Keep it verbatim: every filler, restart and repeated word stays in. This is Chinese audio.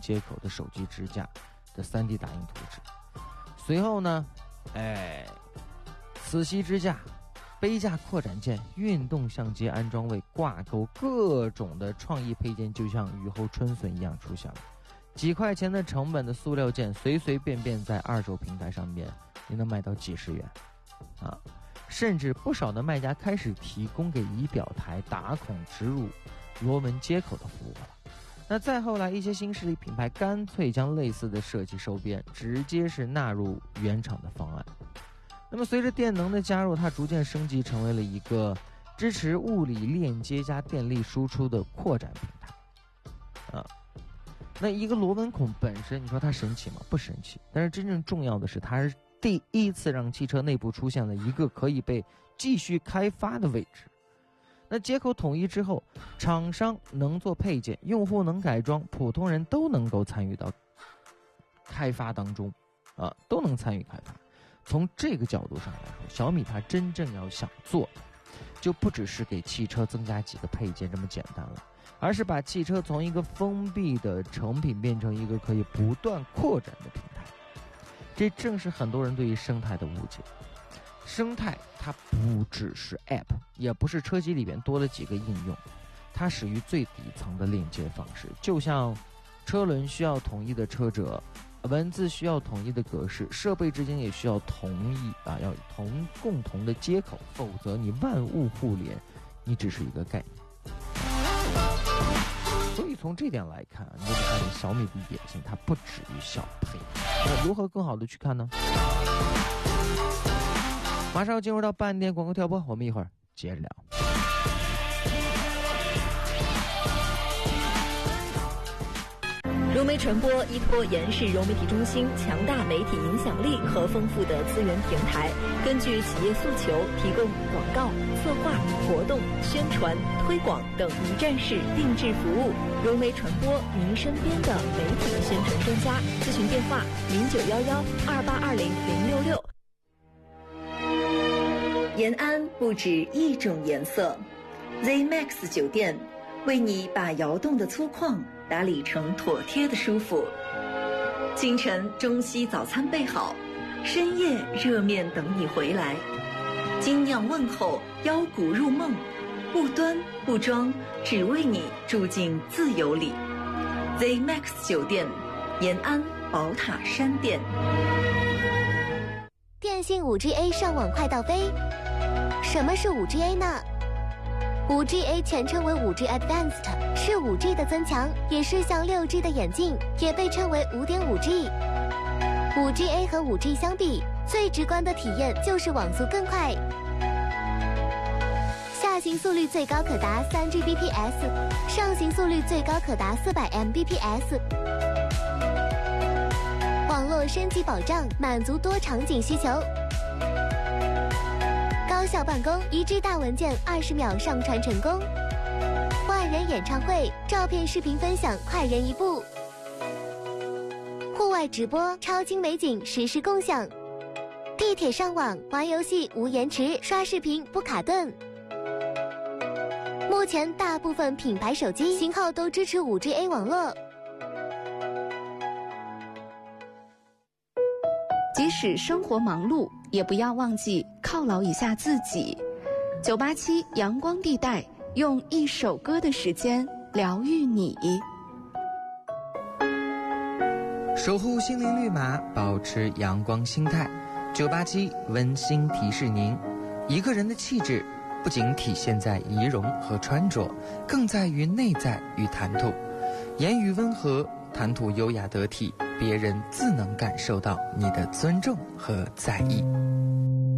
接口的手机支架的 三 D 打印图纸。随后呢，哎，磁吸支架、杯架扩展件、运动相机安装位、挂钩，各种的创意配件就像雨后春笋一样出现了。几块钱的成本的塑料件，随随便便在二手平台上面，你能卖到几十元，啊，甚至不少的卖家开始提供给仪表台打孔植入螺纹接口的服务了。那再后来，一些新势力品牌干脆将类似的设计收编，直接是纳入原厂的方案。那么随着电能的加入，它逐渐升级成为了一个支持物理链接加电力输出的扩展平台。啊，那一个螺纹孔本身，你说它神奇吗？不神奇。但是真正重要的是，它是第一次让汽车内部出现了一个可以被继续开发的位置。那接口统一之后，厂商能做配件，用户能改装，普通人都能够参与到开发当中，啊，都能参与开发。从这个角度上来说，小米它真正要想做的，就不只是给汽车增加几个配件这么简单了，而是把汽车从一个封闭的成品变成一个可以不断扩展的平台。这正是很多人对于生态的误解。生态它不只是 App， 也不是车机里边多了几个应用，它始于最底层的链接方式。就像车轮需要统一的车辙，文字需要统一的格式，设备之间也需要同一啊，要同共同的接口，否则你万物互联，你只是一个概念。所以从这点来看，你就发现小米的野心它不止于小配。那如何更好的去看呢？马上要进入到半点广告跳播，我们一会儿接着聊。 融媒传播依托延世融媒体中心强大媒体影响力和丰富的资源平台，根据企业诉求提供广告、策划、活动、宣传、推广等一站式定制服务。融媒传播，您身边的媒体宣传专家。咨询电话：零九幺幺二八二零零六六。延安不止一种颜色 ，Z Max 酒店为你把窑洞的粗犷打理成妥帖的舒服。清晨中西早餐备好，深夜热面等你回来。精酿问候，腰鼓入梦，不端不装，只为你住进自由里。Z Max 酒店，延安宝塔山店。 电信 五 G A 上网快到飞。什么是 五 G A 呢？ 五 G A 全称为 五 G Advanced， 是 五 G 的增强，也是向 六 G 的演进，也被称为 五点五 G。 五 G A 和 五 G 相比，最直观的体验就是网速更快，下行速率最高可达 三 G B P S， 上行速率最高可达 四百 M B P S。 网络升级保障，满足多场景需求。高效办公，一 G 大文件二十秒上传成功。万人演唱会，照片视频分享快人一步。户外直播，超清美景实时共享。地铁上网，玩游戏无延迟，刷视频不卡顿。目前大部分品牌手机型号都支持 五 G A 网络。 即使生活忙碌，也不要忘记犒劳一下自己。九八七阳光地带，用一首歌的时间疗愈你。 守护心灵绿码，保持阳光心态。九八七温馨提示您，一个人的气质不仅体现在仪容和穿着，更在于内在与谈吐。言语温和，谈吐优雅得体，别人自能感受到你的尊重和在意。